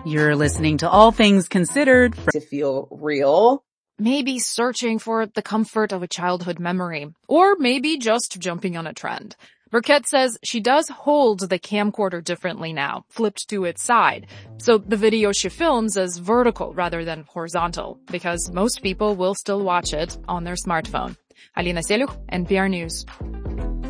You're listening to All Things Considered to feel real. Maybe searching for the comfort of a childhood memory, or maybe just jumping on a trend. Burkett says she does hold the camcorder differently now, flipped to its side. So the video she films is vertical rather than horizontal, because most people will still watch it on their smartphone. Alina Seluk, NPR News.